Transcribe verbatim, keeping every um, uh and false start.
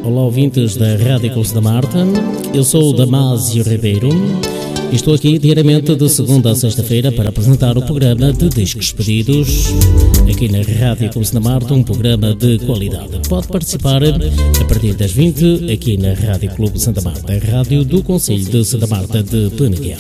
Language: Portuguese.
Olá, ouvintes da Rádio Clube da Marta. Eu sou o Damásio Ribeiro e estou aqui diariamente de segunda a sexta-feira para apresentar o programa de Discos Pedidos aqui na Rádio Clube da Marta, um programa de qualidade. Pode participar a partir das vinte aqui na Rádio Clube Santa Marta, a rádio do Concelho de Santa Marta de Penaguel.